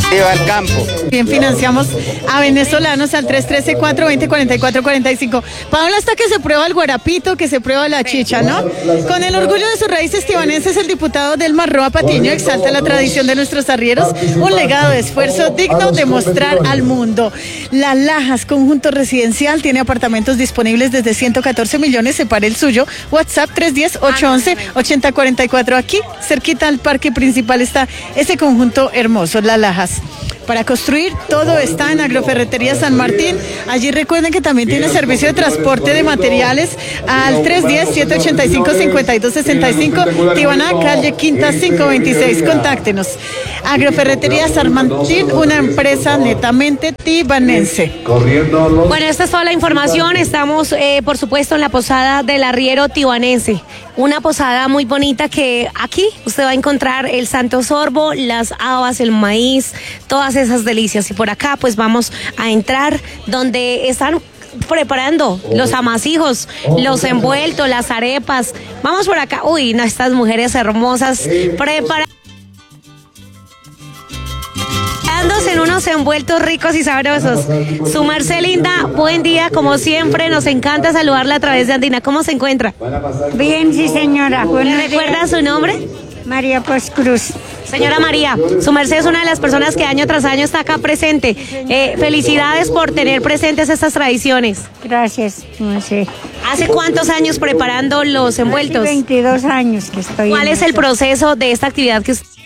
Viva el campo. Bien, financiamos a venezolanos al 313-420-4445. Paola, hasta que se prueba el guarapito, que se prueba la chicha, ¿no? Con el orgullo de sus raíces tibanenses, el diputado Delmar Roa Patiño exalta la tradición de nuestros arrieros, un legado de esfuerzo digno de mostrar al mundo. Las Lajas, conjunto residencial, tiene apartamentos disponibles desde 114 millones, separe el suyo. WhatsApp 310-811-8044. Aquí, cerquita al parque principal, está ese conjunto hermoso, Las Lajas. Para construir, todo está en Agroferretería San Martín. Allí recuerden que también tiene servicio de transporte de materiales al 310-785-5265, Tibaná, calle Quinta 526. Contáctenos. Agroferretería San Martín, una empresa netamente tibanense. Bueno, esta es toda la información. Estamos, por supuesto, en la posada del arriero tibanense. Una posada muy bonita que aquí usted va a encontrar el santo sorbo, las habas, el maíz, todas esas delicias. Y por acá pues vamos a entrar donde están preparando los amasijos, los envueltos, las arepas. Vamos por acá. Uy, no, estas mujeres hermosas preparando en unos envueltos ricos y sabrosos. Su merced linda, buen día, como siempre, nos encanta saludarla a través de Andina. ¿Cómo se encuentra? Bien, sí, señora. ¿Me recuerda su nombre? María Paz Cruz. Señora María, su merced es una de las personas que año tras año está acá presente. Felicidades por tener presentes estas tradiciones. Gracias, no sé. ¿Hace cuántos años preparando los envueltos? Hace 22 años que estoy. ¿Cuál es el proceso de esta actividad que usted...